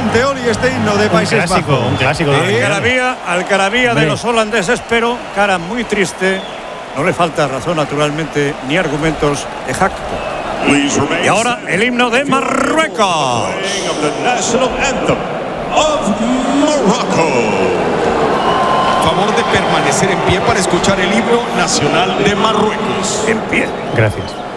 Monteoli este himno de Países Bajos. Un clásico. Algarabía de los holandeses, pero cara muy triste. No le falta razón, naturalmente, ni argumentos de jacto. Y ahora el himno de Marruecos. Favor de permanecer en pie para escuchar el himno nacional de Marruecos. En pie. Gracias.